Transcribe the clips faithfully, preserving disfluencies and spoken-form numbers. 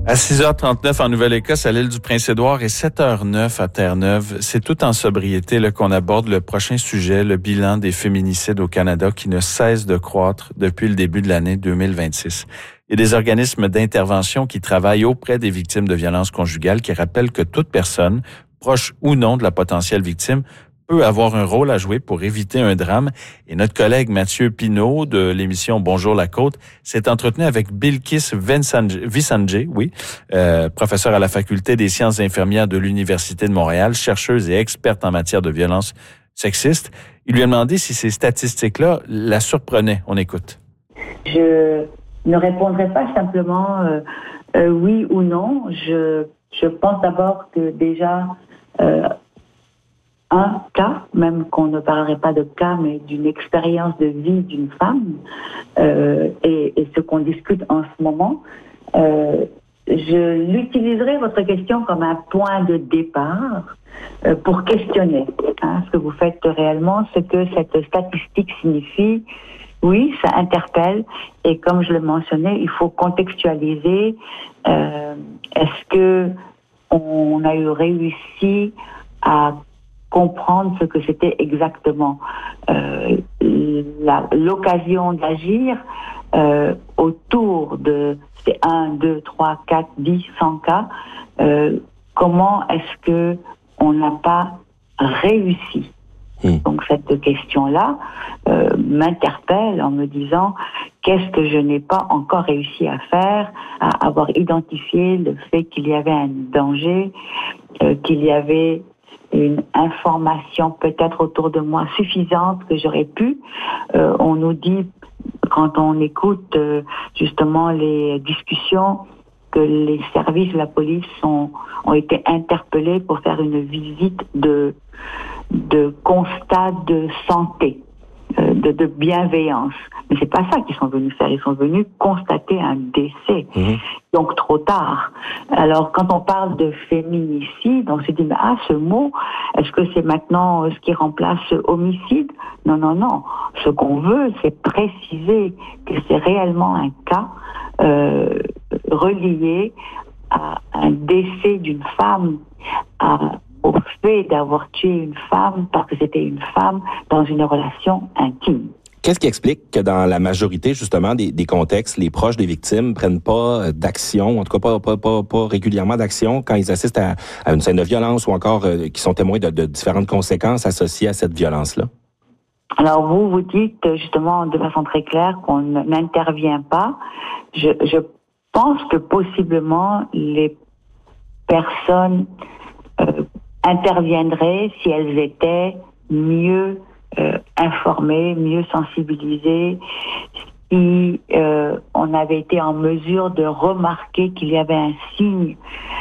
À six heures trente-neuf en Nouvelle-Écosse, à l'île du Prince-Édouard, et sept heures neuf à Terre-Neuve. C'est tout en sobriété là, qu'on aborde le prochain sujet, le bilan des féminicides au Canada qui ne cesse de croître depuis le début de l'année deux mille vingt-six. Il y a des organismes d'intervention qui travaillent auprès des victimes de violences conjugales qui rappellent que toute personne, proche ou non de la potentielle victime, peut avoir un rôle à jouer pour éviter un drame. Et notre collègue Mathieu Pinault de l'émission Bonjour la Côte s'est entretenu avec Bilkis Visanjé, oui, euh, professeur à la Faculté des sciences infirmières de l'Université de Montréal, chercheuse et experte en matière de violences sexistes. Il lui a demandé si ces statistiques-là la surprenaient. On écoute. Je ne répondrai pas simplement euh, euh, oui ou non. Je, je pense d'abord que déjà... Euh, un cas, même qu'on ne parlerait pas de cas, mais d'une expérience de vie d'une femme, euh, et, et ce qu'on discute en ce moment, euh, je l'utiliserai, votre question, comme un point de départ euh, pour questionner hein, ce que vous faites réellement, ce que cette statistique signifie. Oui, ça interpelle, et comme je le mentionnais, il faut contextualiser. Euh, est-ce que on a eu réussi à comprendre ce que c'était exactement euh, la, l'occasion d'agir euh, autour de ces un, deux, trois, quatre, dix, cent cas. Euh, comment est-ce que on n'a pas réussi? Mmh. Donc cette question-là euh, m'interpelle en me disant qu'est-ce que je n'ai pas encore réussi à faire, à avoir identifié le fait qu'il y avait un danger, euh, qu'il y avait une information peut-être autour de moi suffisante que j'aurais pu. Euh, on nous dit, quand on écoute euh, justement les discussions, que les services de la police sont, ont été interpellés pour faire une visite de, de constat de santé, euh, de, de bienveillance. Mais c'est pas ça qu'ils sont venus faire. Ils sont venus constater un décès. Mmh. Donc trop tard. Alors quand on parle de féminicide, on se dit mais ah ce mot, est-ce que c'est maintenant ce qui remplace homicide? Non non non. Ce qu'on veut, c'est préciser que c'est réellement un cas euh, relié à un décès d'une femme, à, au fait d'avoir tué une femme parce que c'était une femme dans une relation intime. Qu'est-ce qui explique que dans la majorité, justement, des, des contextes, les proches des victimes prennent pas d'action, en tout cas pas, pas, pas, pas régulièrement d'action quand ils assistent à, à une scène de violence ou encore euh, qui sont témoins de, de différentes conséquences associées à cette violence-là? Alors vous, vous dites justement de façon très claire qu'on n'intervient pas. Je, je pense que possiblement les personnes euh, interviendraient si elles étaient mieux Euh, informés, mieux sensibilisés, si euh, on avait été en mesure de remarquer qu'il y avait un signe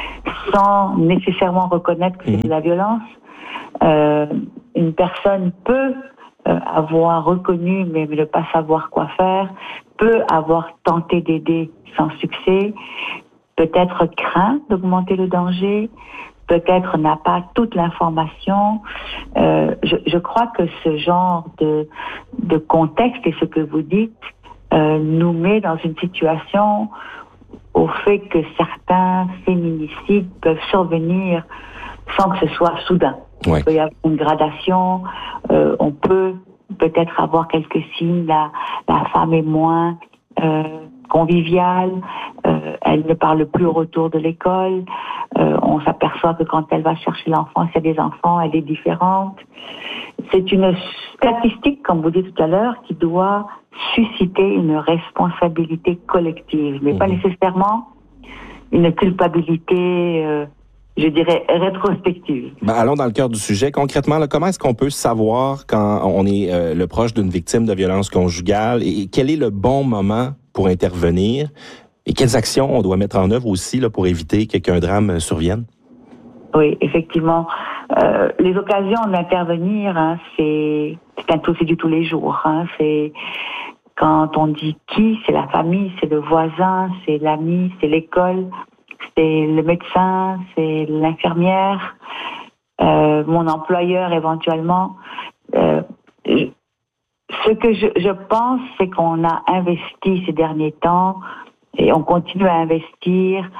sans nécessairement reconnaître que mmh. c'est de la violence. Euh, une personne peut euh, avoir reconnu mais ne pas savoir quoi faire, peut avoir tenté d'aider sans succès, peut-être craint d'augmenter le danger, peut-être n'a pas toute l'information. Euh, je, je crois que ce genre de, de contexte et ce que vous dites euh, nous met dans une situation au fait que certains féminicides peuvent survenir sans que ce soit soudain. Ouais. Il peut y avoir une gradation, euh, on peut peut-être avoir quelques signes, la, la femme est moins euh, conviviale, euh, elle ne parle plus au retour de l'école, euh, on s'aperçoit que quand elle va chercher l'enfant, s'il y a des enfants, elle est différente. C'est une statistique, comme vous dites tout à l'heure, qui doit susciter une responsabilité collective, mais mmh. pas nécessairement une culpabilité, euh, je dirais, rétrospective. Ben, allons dans le cœur du sujet. Concrètement, là, comment est-ce qu'on peut savoir quand on est euh, le proche d'une victime de violence conjugale et quel est le bon moment pour intervenir et quelles actions on doit mettre en œuvre aussi là, pour éviter qu'un drame survienne? Oui, effectivement. Euh, les occasions d'intervenir, hein, c'est, c'est un c'est du tous les jours. Hein, c'est quand on dit qui, c'est la famille, c'est le voisin, c'est l'ami, c'est l'école, c'est le médecin, c'est l'infirmière, euh, mon employeur éventuellement. Euh, je, ce que je, je pense, c'est qu'on a investi ces derniers temps et on continue à investir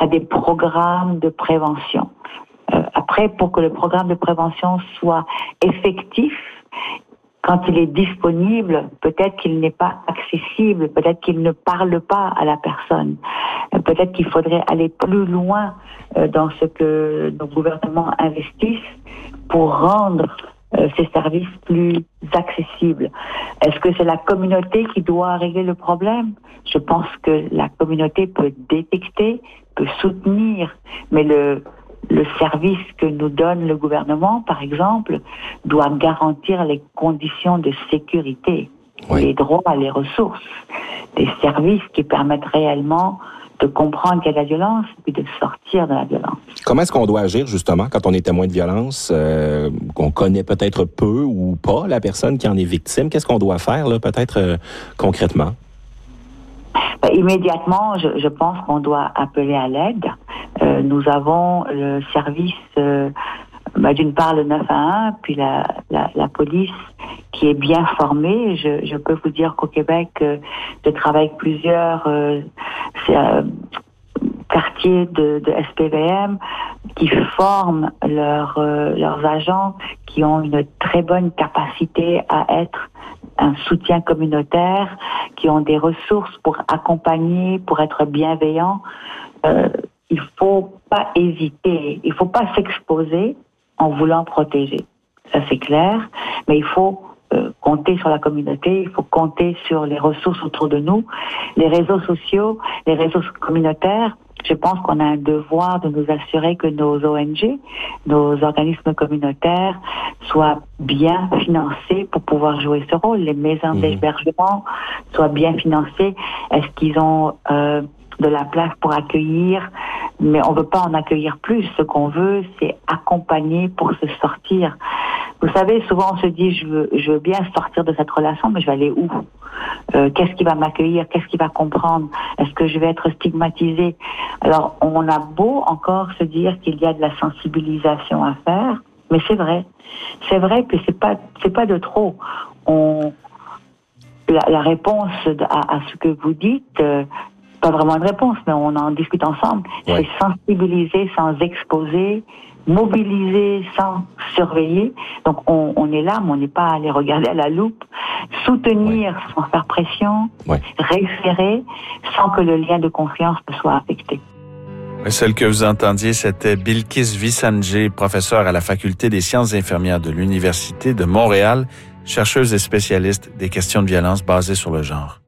à des programmes de prévention. Euh, après, pour que le programme de prévention soit effectif, quand il est disponible, peut-être qu'il n'est pas accessible, peut-être qu'il ne parle pas à la personne. Peut-être qu'il faudrait aller plus loin dans ce que nos gouvernements investissent pour rendre ces services plus accessibles. Est-ce que c'est la communauté qui doit régler le problème? Je pense que la communauté peut détecter, peut soutenir, mais le Le service que nous donne le gouvernement, par exemple, doit garantir les conditions de sécurité, oui. les droits, les ressources, des services qui permettent réellement de comprendre qu'il y a de la violence et puis de sortir de la violence. Comment est-ce qu'on doit agir, justement, quand on est témoin de violence, euh, qu'on connaît peut-être peu ou pas la personne qui en est victime? Qu'est-ce qu'on doit faire, là, peut-être euh, concrètement? Ben, immédiatement, je, je pense qu'on doit appeler à l'aide. Euh, nous avons le service, euh, ben, d'une part le neuf un un, puis la, la, la police qui est bien formée. Je, je peux vous dire qu'au Québec, euh, je travaille avec plusieurs euh, euh, quartiers de, de S P V M qui forment leurs, euh, leurs agents, qui ont une très bonne capacité à être un soutien communautaire, qui ont des ressources pour accompagner, pour être bienveillants. Euh, il faut pas hésiter, il faut pas s'exposer en voulant protéger. Ça c'est clair, mais il faut euh, compter sur la communauté, il faut compter sur les ressources autour de nous, les réseaux sociaux, les réseaux communautaires. Je pense qu'on a un devoir de nous assurer que nos O N G, nos organismes communautaires, soient bien financés pour pouvoir jouer ce rôle. Les maisons mmh. d'hébergement soient bien financées. Est-ce qu'ils ont euh, de la place pour accueillir? Mais on ne veut pas en accueillir plus. Ce qu'on veut, c'est accompagner pour se sortir. Vous savez, souvent on se dit, je veux, je veux bien sortir de cette relation, mais je vais aller où? Euh, qu'est-ce qui va m'accueillir? Qu'est-ce qui va comprendre? Est-ce que je vais être stigmatisée? Alors, on a beau encore se dire qu'il y a de la sensibilisation à faire, mais c'est vrai. C'est vrai que c'est pas, c'est pas de trop. On, la, la réponse à, à ce que vous dites, euh, pas vraiment une réponse, mais on en discute ensemble. Ouais. C'est sensibiliser sans exposer, mobiliser sans surveiller. Donc on, on est là, mais on n'est pas à les regarder à la loupe. Soutenir ouais. sans faire pression, ouais. référer sans que le lien de confiance ne soit affecté. Celle que vous entendiez, c'était Bilkis Vissanjé, professeure à la Faculté des sciences infirmières de l'Université de Montréal, chercheuse et spécialiste des questions de violence basées sur le genre.